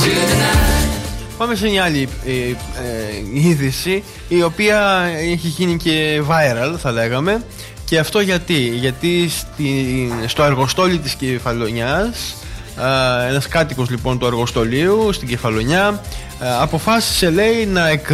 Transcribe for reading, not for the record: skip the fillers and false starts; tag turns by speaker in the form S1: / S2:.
S1: Πάμε σε μια άλλη είδηση, η οποία έχει γίνει και viral, θα λέγαμε. Και αυτό γιατί στο εργοστόλι της Κεφαλονιάς, ένας κάτοικος λοιπόν του εργοστολίου στην Κεφαλονιά αποφάσισε, λέει, να